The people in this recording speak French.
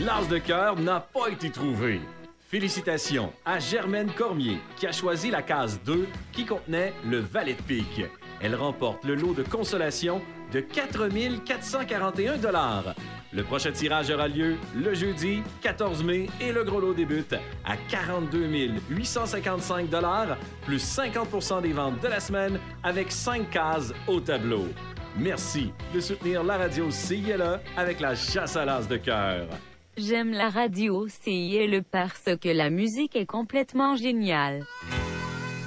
L'as de cœur n'a pas été trouvé. Félicitations à Germaine Cormier qui a choisi la case 2 qui contenait le valet de pique. Elle remporte le lot de consolation de 4 441 $. Le prochain tirage aura lieu le jeudi 14 mai et le gros lot débute à 42 855 $ plus 50 % des ventes de la semaine avec 5 cases au tableau. Merci de soutenir la radio CILE avec la chasse à l'as de cœur. J'aime la radio CILE parce que la musique est complètement géniale.